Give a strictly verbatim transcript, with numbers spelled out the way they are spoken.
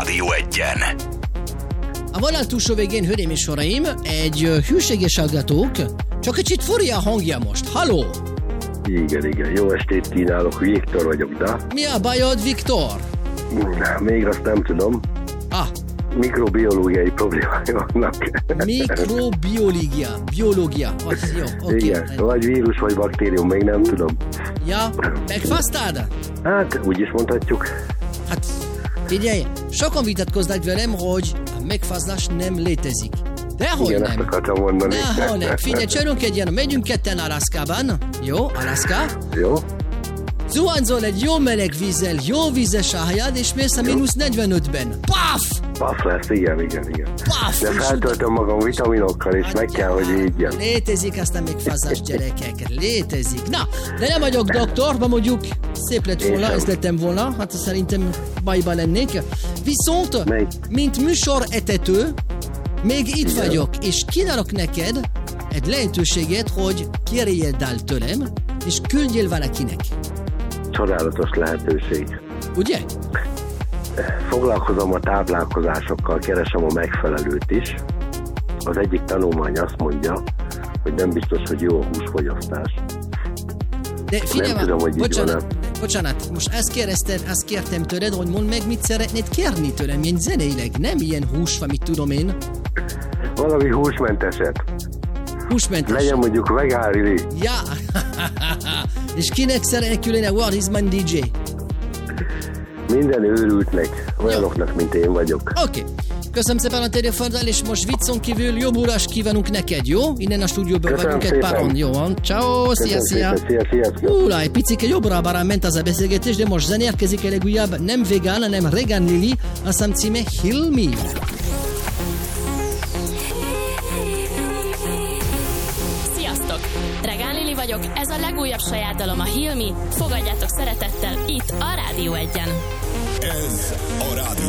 Rádió Egyen. A vonal túlsó végén, hölgyeim és uraim, egy uh, hűséges hallgatók, csak kicsit furja a hangja most. Halló! Igen, igen. Jó estét kínálok, Viktor vagyok, de... Mi a bajod, Viktor? Még azt nem tudom. Ah. Mikrobiológiai problémái vannak. Mikrobiológia. Biológia. Az jó, oké. Okay. Igen, vagy vírus, vagy baktérium, még nem tudom. Ja, megfasztad? Hát, úgy is mondhatjuk. Hát, figyelj, sokan vitatkoznak velem, hogy a megfázás nem létezik. Dehogy igen, nem. ezt akartam mondani. Dehogy nem. Figyelj, csinálunk egy ilyen, megyünk ketten Alaszkában. Jó, Alaszka. Jó. Zuhanyzol egy jó meleg vízzel, jó vízes a hajad, és mész a mínusz negyvenötben. Paf! Paf lesz, igen, igen, igen. Paf! De feltöltöm magam vitaminokkal, és meg kell, hogy védjem. Létezik aztán még fazás gyerekek, létezik. Na, de nem vagyok doktor, ma mondjuk szép lett volna, ezt lettem volna, hát szerintem bajba lennék. Viszont, Mely? mint műsor etető, még itt igen. vagyok, és kínálok neked egy lehetőséget, hogy kérjél el tőlem, és küldjél valakinek. Csodálatos lehetőség. Ugye? Foglalkozom a táplálkozásokkal, keresem a megfelelőt is. Az egyik tanulmány azt mondja, hogy nem biztos, hogy jó a húsfogyasztás. De figyelj, nem tudom, hogy bocsánat, bocsánat, most ezt kérdezted, azt kértem tőled, hogy mondd meg, mit szeretnéd kérni tőlem, ilyen zeneileg, nem ilyen hús, amit tudom én. Valami húsmenteset. Húsmentes. Legyen mondjuk vegán. Ja, és kinek szeretnék küldeni a What is my dé dzsé? Minden őrültnek, olyanoknak, jó. Mint én vagyok. Oké. Okay. Köszönöm szépen a telefonnal, és most viccon kívül jobb uras kívánunk neked, jó? Innen a stúdióban vagyunk egy páron, jó van? Ciao, szia, szia! Szia, szia! Húla, egy picike jobbra-balra ment az a beszélgetés, de most zenérkezik a legújabb, nem vegán, hanem Regan Lily, a szám címe Heal Me. Sziasztok! Regan Lily vagyok, ez a legújabb saját dalom a Heal Me. Fogadjátok szeretettel itt a Rádió Egyen. Ez a Rádió